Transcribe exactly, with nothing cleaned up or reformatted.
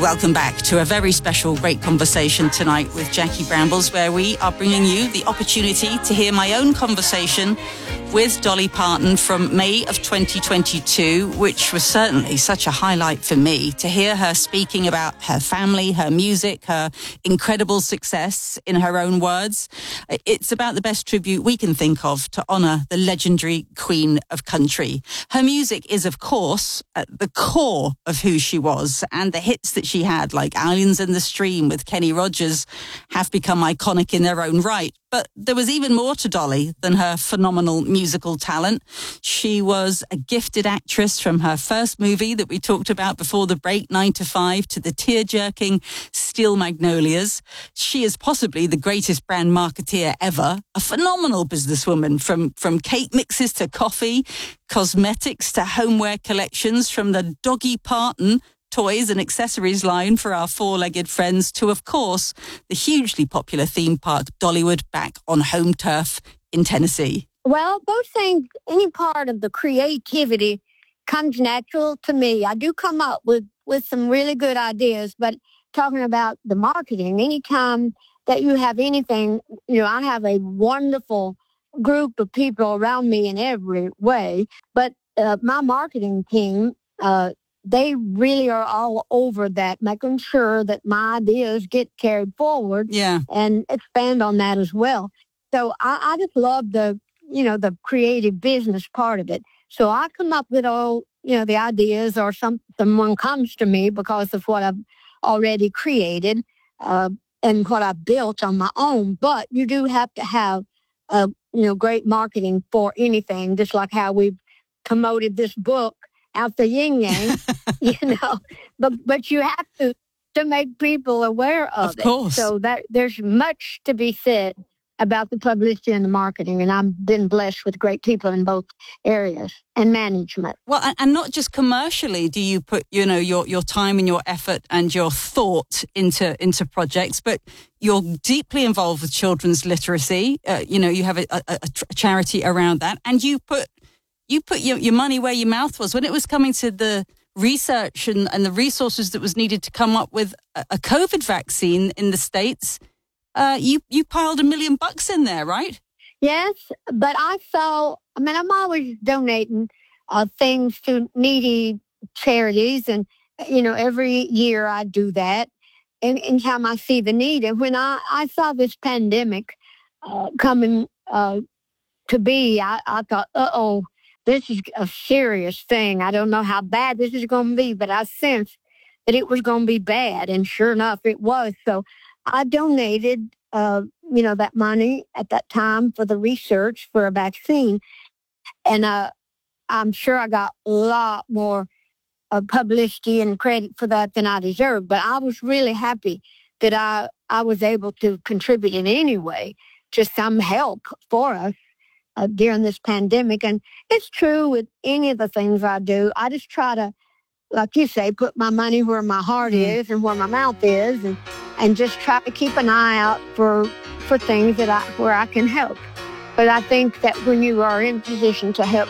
Welcome back to a very special Great Conversation tonight with Jackie Brambles, where we are bringing you the opportunity to hear my own conversation with Dolly Parton from May of twenty twenty-two, which was certainly such a highlight for me to hear her speaking about her family, her music, her incredible success in her own words. It's about the best tribute we can think of to honour the legendary Queen of Country. Her music is, of course, at the core of who she was, and the hits that she had, like Islands in the Stream with Kenny Rogers, have become iconic in their own right. But there was even more to Dolly than her phenomenal musical talent. She was a gifted actress from her first movie that we talked about before the break, Nine to Five, to the tear-jerking Steel Magnolias. She is possibly the greatest brand marketeer ever, a phenomenal businesswoman, from, from cake mixes to coffee, cosmetics to homeware collections, from the Doggy Parton toys and accessories line for our four-legged friends to, of course, the hugely popular theme park Dollywood back on home turf in Tennessee. Well, both things, any part of the creativity comes natural to me. I do come up with, with some really good ideas, but talking about the marketing, anytime that you have anything, you know, I have a wonderful group of people around me in every way, but uh, my marketing team, uh, they really are all over that, making sure that my ideas get carried forward yeah. and expand on that as well. So I, I just love the, you know, the creative business part of it. So I come up with all, you know, the ideas, or some someone comes to me because of what I've already created uh, and what I've built on my own. But you do have to have, uh, you know, great marketing for anything, just like how we've promoted this book out the yin yang, you know, but but you have to to make people aware of, of course. it. So that there's much to be said about the publicity and the marketing, and I've been blessed with great people in both areas and management. Well, and not just commercially do you put, you know, your your time and your effort and your thought into into projects, but you're deeply involved with children's literacy. Uh, you know, you have a, a, a charity around that, and you put. You put your, your money where your mouth was. When it was coming to the research and, and the resources that was needed to come up with a, a COVID vaccine in the States, uh, you, you piled a million bucks in there, right? Yes, but I saw, I mean, I'm always donating uh, things to needy charities. And, you know, every year I do that. And anytime I see the need. And when I, I saw this pandemic uh, coming uh, to be, I, I thought, uh-oh, this is a serious thing. I don't know how bad this is going to be, but I sensed that it was going to be bad. And sure enough, it was. So I donated, uh, you know, that money at that time for the research for a vaccine. And uh, I'm sure I got a lot more uh, publicity and credit for that than I deserved. But I was really happy that I, I was able to contribute in any way to some help for us. Uh, during this pandemic. And it's true with any of the things I do. I just try to, like you say, put my money where my heart is and where my mouth is, and, and just try to keep an eye out for for things that I where I can help. But I think that when you are in position to help